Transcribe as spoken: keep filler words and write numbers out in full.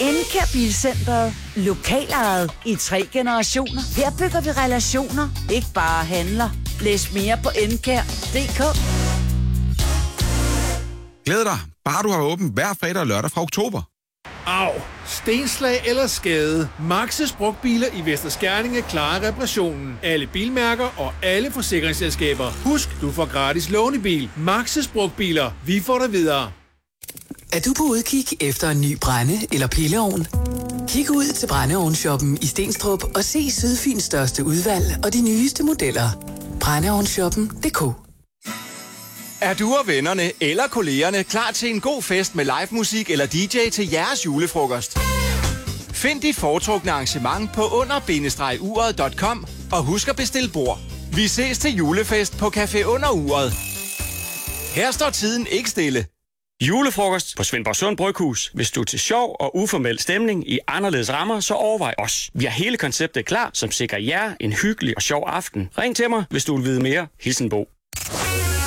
Encare Bilcenteret. Lokalejet i tre generationer. Her bygger vi relationer, ikke bare handler. Læs mere på encare punktum d k. Glæd dig, bare du har åbent hver fredag og lørdag fra oktober. Au! Stenslag eller skade. Maxes Brugtbiler i Vester Skerninge klarer reparationen. Alle bilmærker og alle forsikringsselskaber. Husk, du får gratis lånebil. Maxes Brugtbiler. Vi får dig videre. Er du på udkig efter en ny brænde- eller pilleovn? Kig ud til brændeovnshoppen i Stenstrup og se Sydfyns største udvalg og de nyeste modeller. brændeovnshoppen punktum d k. Er du og vennerne eller kollegerne klar til en god fest med live musik eller D J til jeres julefrokost? Find dit foretrukne arrangement på under bindestreg uret punktum com og husk at bestille bord. Vi ses til julefest på Café Under Uret. Her står tiden ikke stille. Julefrokost på Svendborgsund Bryghus. Hvis du er til sjov og uformel stemning i anderledes rammer, så overvej os. Vi har hele konceptet klar, som sikrer jer en hyggelig og sjov aften. Ring til mig, hvis du vil vide mere. Hilsen Bo.